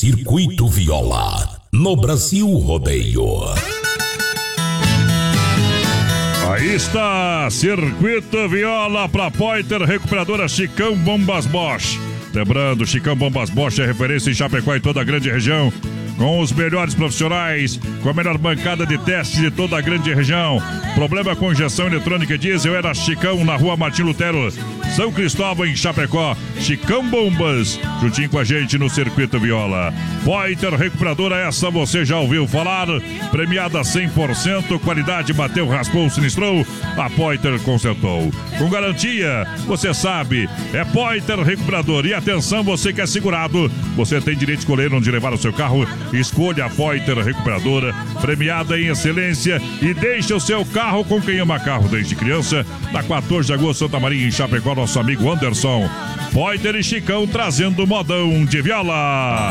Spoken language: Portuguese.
Circuito Viola, no Brasil Rodeio. Aí está, Circuito Viola para Pointer Recuperadora Chicão Bombas Bosch. Lembrando, Chicão Bombas Bosch é referência em Chapecó e toda a grande região, com os melhores profissionais, com a melhor bancada de testes de toda a grande região. Problema com injeção eletrônica e diesel era Chicão, na rua Martim Lutero, São Cristóvão, em Chapecó. Chicão Bombas, juntinho com a gente no Circuito Viola. Pointer Recuperadora, essa você já ouviu falar, premiada 100%, qualidade, bateu, raspou, sinistrou, a Pointer consertou. Com garantia, você sabe, é Pointer Recuperador. E atenção, você que é segurado, você tem direito de escolher onde levar o seu carro. Escolha a Pointer Recuperadora, premiada em excelência, e deixe o seu carro com quem ama carro desde criança. Na 14 de agosto, Santa Maria, em Chapecó, nosso amigo Anderson. Pointer e Chicão trazendo modão de viola.